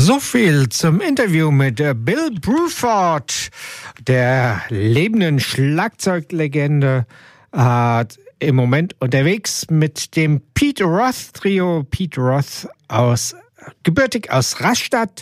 So viel zum Interview mit Bill Bruford, der lebenden Schlagzeuglegende, im Moment unterwegs mit dem Pete Roth Trio. Pete Roth gebürtig aus Rastatt.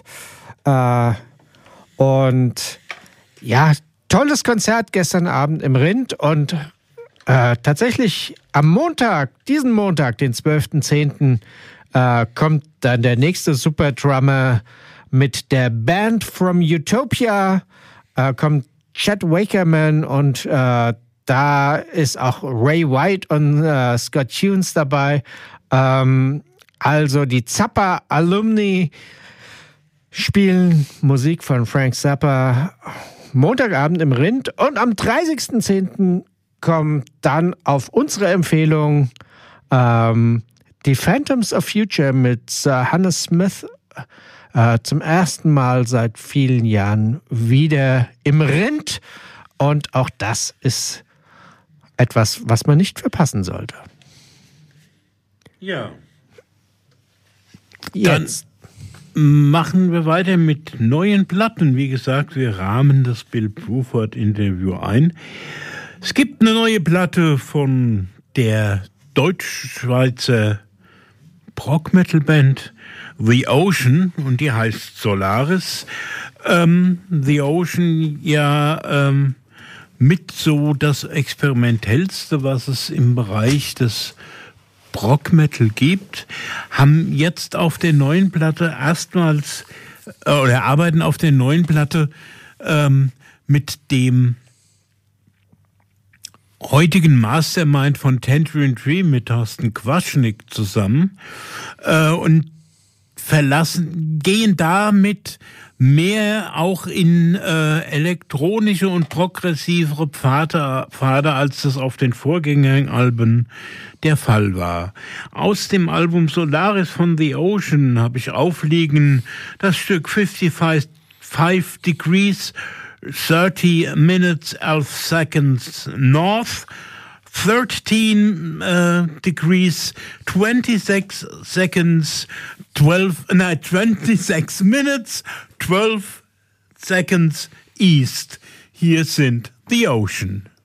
Und ja, tolles Konzert gestern Abend im Rind und tatsächlich am Montag, diesen Montag, den 12.10., kommt dann der nächste Superdrummer mit der Band from Utopia, kommt Chet Wakerman und da ist auch Ray White und Scott Tunes dabei. Also die Zappa-Alumni spielen Musik von Frank Zappa Montagabend im Rind und am 30.10. kommt dann auf unsere Empfehlung die Phantoms of Future mit Sir Hannes Smith zum ersten Mal seit vielen Jahren wieder im Rind. Und auch das ist etwas, was man nicht verpassen sollte. Ja. Jetzt. Dann machen wir weiter mit neuen Platten. Wie gesagt, wir rahmen das Bill Bruford-Interview ein. Es gibt eine neue Platte von der Deutsch-Schweizer Prog-Metal-Band The Ocean und die heißt Solaris. The Ocean, ja, mit so das Experimentellste, was es im Bereich des Prog-Metal gibt, haben jetzt auf der neuen Platte erstmals, oder arbeiten auf der neuen Platte mit dem heutigen Mastermind von Tangerine Dream mit Thorsten Quaschnik zusammen und gehen damit mehr auch in elektronische und progressivere Pfade, als das auf den Vorgängeralben der Fall war. Aus dem Album Solaris von The Ocean habe ich aufliegen das Stück 55 Degrees 30 minutes 11 seconds north, 13 degrees 26 seconds 26 minutes 12 seconds east. Hier sind The Ocean.